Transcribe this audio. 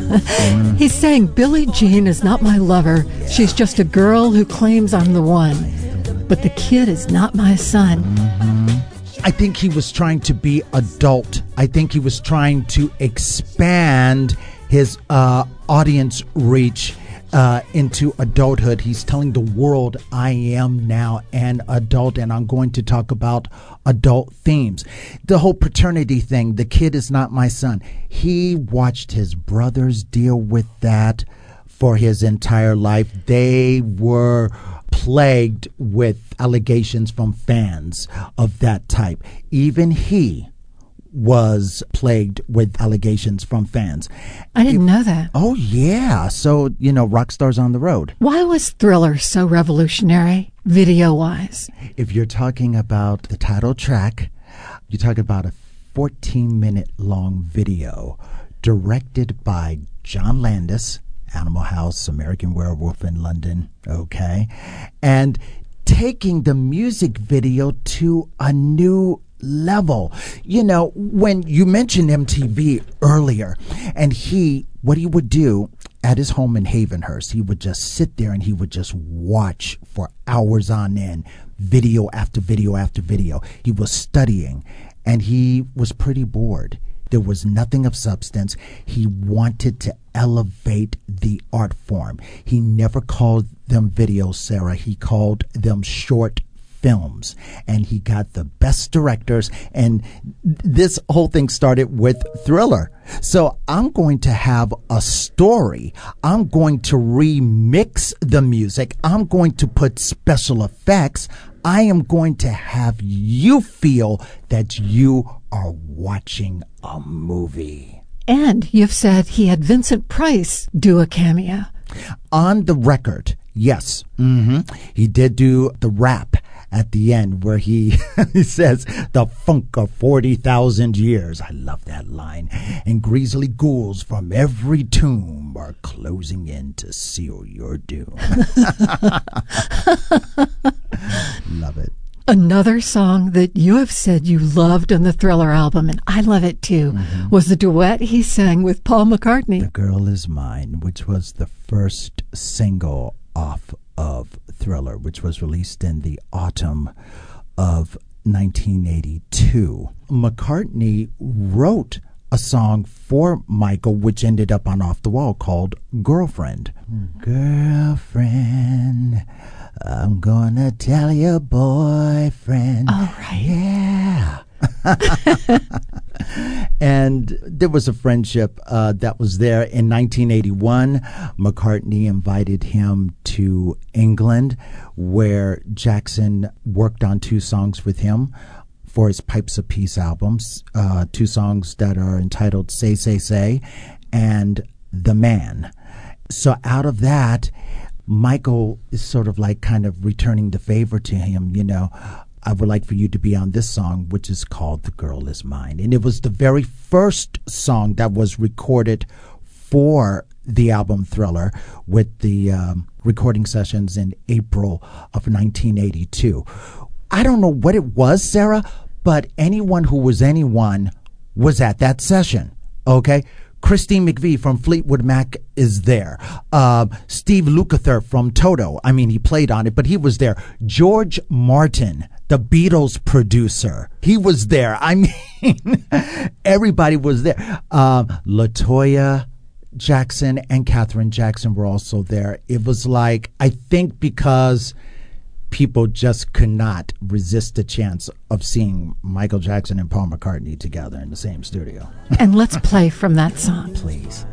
He's saying Billie Jean is not my lover. Yeah. She's just a girl who claims I'm the one. But the kid is not my son. Mm-hmm. I think he was trying to be adult. I think he was trying to expand his audience reach into adulthood. He's telling the world, I am now an adult, and I'm going to talk about adult themes. The whole paternity thing, the kid is not my son. He watched his brothers deal with that for his entire life. They were plagued with allegations from fans of that type. Even he was plagued with allegations from fans. I didn't know that. Oh, yeah. So, rock stars on the road. Why was Thriller so revolutionary, video-wise? If you're talking about the title track, you're talking about a 14-minute long video directed by John Landis, Animal House, American Werewolf in London, okay? And taking the music video to a new level. When you mentioned MTV earlier, and what he would do at his home in Havenhurst, he would just sit there and he would just watch for hours on end, video after video after video. He was studying and he was pretty bored. There was nothing of substance. He wanted to elevate the art form. He never called them videos, Sarah. He called them short films, and he got the best directors, and this whole thing started with Thriller. So I'm going to have a story. I'm going to remix the music. I'm going to put special effects. I am going to have you feel that you are watching a movie. And you've said he had Vincent Price do a cameo. On the record, yes. Mm-hmm. He did do the rap at the end where he says, the funk of 40,000 years. I love that line. And grisly ghouls from every tomb are closing in to seal your doom. Love it. Another song that you have said you loved on the Thriller album, and I love it too, was the duet he sang with Paul McCartney. The Girl Is Mine, which was the first single off of Thriller, which was released in the autumn of 1982. McCartney wrote a song for Michael, which ended up on Off the Wall, called Girlfriend. Girlfriend, I'm gonna tell your boyfriend. All right. Yeah. And there was a friendship that was there. In 1981, McCartney invited him to England, where Jackson worked on 2 songs with him for his Pipes of Peace albums, 2 songs that are entitled Say, Say, Say and The Man. So out of that, Michael is sort of like kind of returning the favor to him, I would like for you to be on this song, which is called The Girl Is Mine. And it was the very first song that was recorded for the album Thriller, with the recording sessions in April of 1982. I don't know what it was, Sarah, but anyone who was anyone was at that session, okay? Christine McVie from Fleetwood Mac is there. Steve Lukather from Toto. I mean, he played on it, but he was there. George Martin, the Beatles producer, he was there. I mean, everybody was there. LaToya Jackson and Katherine Jackson were also there. It was like, I think because people just could not resist the chance of seeing Michael Jackson and Paul McCartney together in the same studio. And let's play from that song. Please.